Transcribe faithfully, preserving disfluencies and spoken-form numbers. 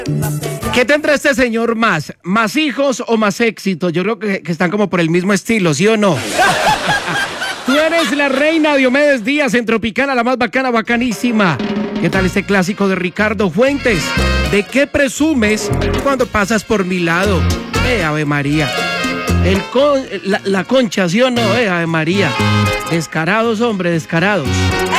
¿Qué tendrá este señor más? ¿Más hijos o más éxito? Yo creo que, que están como por el mismo estilo, ¿sí o no? Tú eres la reina Diomedes Díaz en Tropicana, la más bacana, bacanísima. ¿Qué tal este clásico de Ricardo Fuentes? ¿De qué presumes cuando pasas por mi lado? Eh, Ave María. El con, la, la concha, ¿sí o no? Eh, Ave María. Descarados, hombre, descarados.